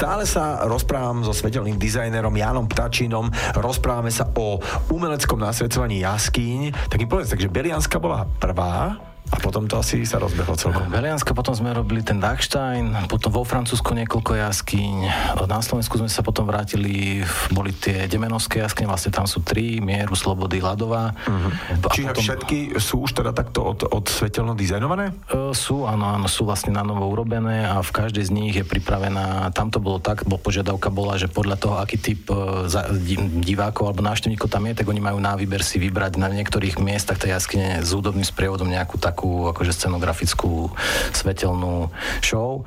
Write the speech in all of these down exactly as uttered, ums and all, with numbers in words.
Stále sa rozprávam so svetelným dizajnerom Jánom Ptačínom, rozprávame sa o umeleckom nasvedcovaní jaskýň. Tak mi povedz, takže Belianska bola prvá a potom to asi sa rozbehlo celkom. Belianska, potom sme robili ten Dachstein, potom vo Francúzsku niekoľko jaskyň, na Slovensku sme sa potom vrátili, boli tie Demenovské jaskyne, vlastne tam sú tri, Mieru, Slobody, Ľadová. Uh-huh. Čiže potom... všetky sú už teda takto od, od svetelno dizajnované? Uh, sú, áno, áno, sú vlastne na novo urobené a v každej z nich je pripravená, tam to bolo tak, bo požiadavka bola, že podľa toho, aký typ uh, za, divákov alebo návštevníkov tam je, tak oni majú na výber si vybrať na niektorých miestach tej jaskyne s hudobným sprievodom nejakú takú akože scenografickú svetelnú show.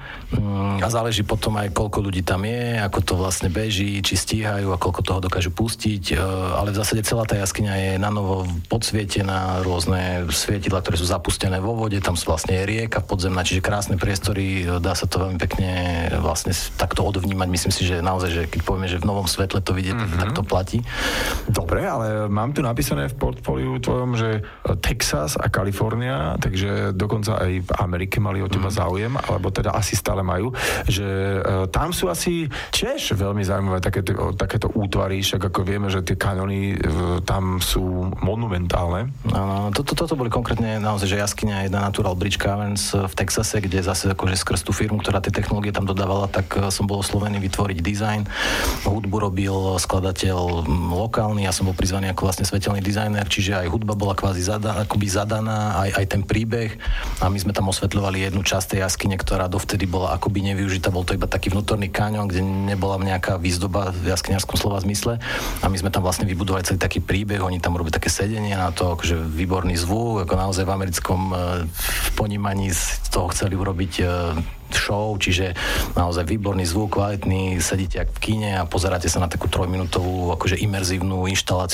A záleží potom aj, koľko ľudí tam je, ako to vlastne beží, či stíhajú a koľko toho dokážu pustiť. Ale v zásade celá tá jaskyňa je na novo podsvietená, rôzne svietidlá, ktoré sú zapustené vo vode, tam sú vlastne rieka podzemná, čiže krásne priestory, dá sa to veľmi pekne vlastne takto odvnímať. Myslím si, že naozaj, že keď povieme, že v novom svetle to vidieť, mm-hmm. tak to platí. Dobre, ale mám tu napísané v portfóliu tvojom, že Texas a Kalifornia, takže dokonca aj v Amerike mali o teba mm. záujem, alebo teda asi stále majú, že uh, tam sú asi tiež veľmi zaujímavé takéto, takéto útvary, však ako vieme, že tie kanóny uh, tam sú monumentálne. Áno, toto, toto boli konkrétne naozaj, že jaskyňa jedna Natural Bridge Caverns v Texase, kde zase akože skrz tú firmu, ktorá tie technológie tam dodávala, tak som bol oslovený vytvoriť dizajn. Hudbu robil skladateľ lokálny, ja som bol prizvaný ako vlastne svetelný dizajner, čiže aj hudba bola kvázi zada, akoby zadaná, aj, aj ten príbeh a my sme tam osvetľovali jednu časť tej jaskyne, ktorá dovtedy bola akoby nevyužitá, bol to iba taký vnútorný kaňon, kde nebola nejaká výzdoba v jaskyňarskom slova zmysle a my sme tam vlastne vybudovali celý taký príbeh, oni tam robili také sedenie na to, akože výborný zvuk, ako naozaj v americkom v ponímaní z toho chceli urobiť show, čiže naozaj výborný zvuk, kvalitný, sedíte jak v kine a pozeráte sa na takú trojminútovú akože imerzívnu inštaláciu